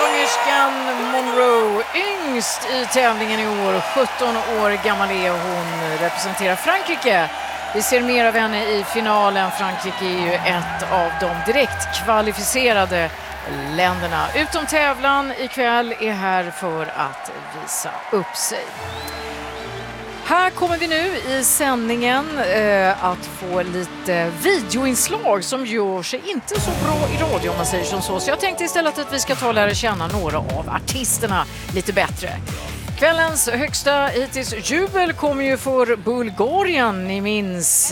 sångerskan Monroe, yngst i tävlingen i år, 17 år gammal är hon, representerar Frankrike. Vi ser mer av henne i finalen. Frankrike är ju ett av de direkt kvalificerade länderna. Utom tävlan ikväll är här för att visa upp sig. Här kommer vi nu i sändningen att få lite videoinslag som gör sig inte så bra i radio om man säger som så. Så jag tänkte istället att vi ska ta och lära känna några av artisterna lite bättre. Kvällens högsta hittills jubel kommer ju för Bulgarien. Ni minns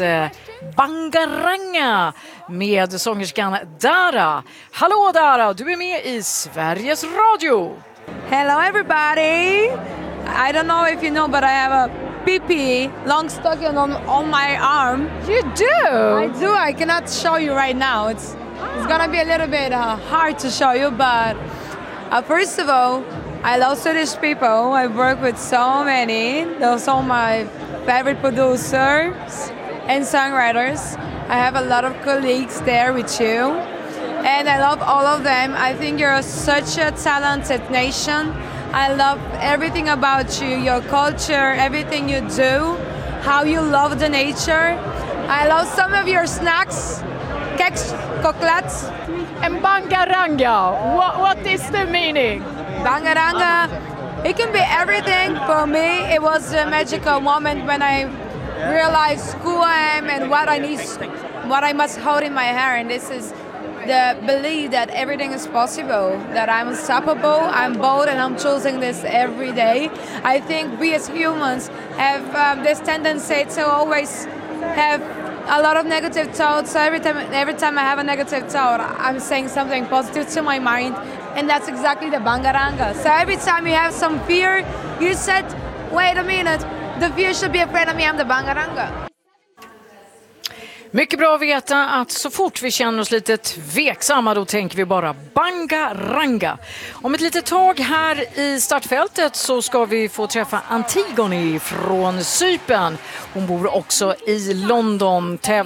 Bangaranga med sångerskan Dara. Hallå Dara, du är med i Sveriges Radio. Hello everybody. I don't know if you know, but I have a PP long stocking on my arm. You do? I do. I cannot show you right now. It's gonna be a little bit hard to show you, but first of all, I love Swedish people. I work with so many. Those are my favorite producers and songwriters. I have a lot of colleagues there with you, and I love all of them. I think you're such a talented nation. I love everything about you, your culture, everything you do, how you love the nature. I love some of your snacks, kex, chocolates. And Bangaranga, what is the meaning? Bangaranga, it can be everything. For me, it was a magical moment when I realized who I am and what I must hold in my hand. And this is the belief that everything is possible, that I'm unstoppable, I'm bold, and I'm choosing this every day. I think we as humans have this tendency to always have a lot of negative thoughts. So every time I have a negative thought, I'm saying something positive to my mind, and that's exactly the Bangaranga. So every time you have some fear, you said, wait a minute, the fear should be afraid of me, I'm the Bangaranga. Mycket bra att veta att så fort vi känner oss lite tveksamma då tänker vi bara Bangaranga. Om ett litet tag här i startfältet så ska vi få träffa Antigone från Cypern. Hon bor också i London.